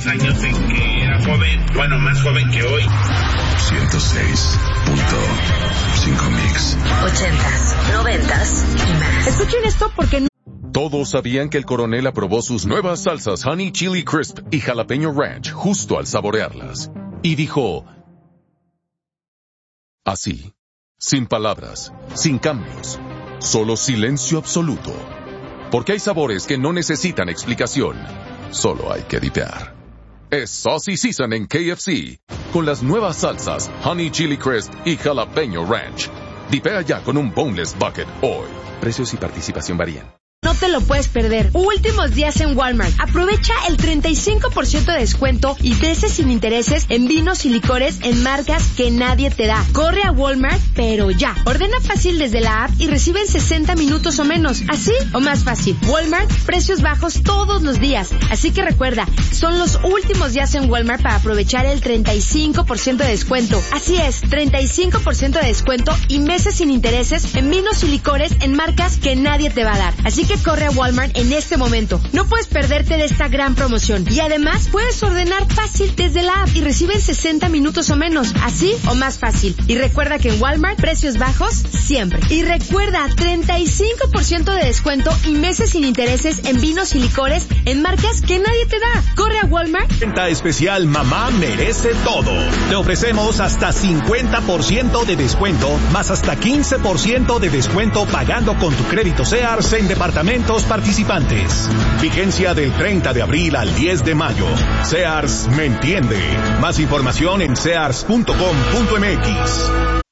años en que era joven, bueno, más joven que hoy. 106.5 Mix. 80s, 90s y más. Escuchen esto porque no... Todos sabían que el coronel aprobó sus nuevas salsas Honey Chili Crisp y Jalapeño Ranch justo al saborearlas. Y dijo... así, sin palabras, sin cambios, solo silencio absoluto. Porque hay sabores que no necesitan explicación, solo hay que dipear. Es Saucy Season en KFC, con las nuevas salsas Honey Chili Crisp y Jalapeño Ranch. Dipea ya con un Boneless Bucket hoy. Precios y participación varían. No te lo puedes perder. Últimos días en Walmart. Aprovecha el 35% de descuento y meses sin intereses en vinos y licores en marcas que nadie te da. Corre a Walmart, pero ya. Ordena fácil desde la app y recibe en 60 minutos o menos. ¿Así o más fácil? Walmart, precios bajos todos los días. Así que recuerda, son los últimos días en Walmart para aprovechar el 35% de descuento. Así es, 35% de descuento y meses sin intereses en vinos y licores en marcas que nadie te va a dar. Así que corre a Walmart en este momento. No puedes perderte de esta gran promoción. Y además, puedes ordenar fácil desde la app y recibe en 60 minutos o menos. Así o más fácil. Y recuerda que en Walmart, precios bajos siempre. Y recuerda, 35% de descuento y meses sin intereses en vinos y licores en marcas que nadie te da. Corre a Walmart. Venta especial Mamá Merece Todo. Te ofrecemos hasta 50% de descuento, más hasta 15% de descuento pagando con tu crédito Sears en departamentos participantes. Vigencia del 30 de abril al 10 de mayo. Sears me entiende. Más información en sears.com.mx.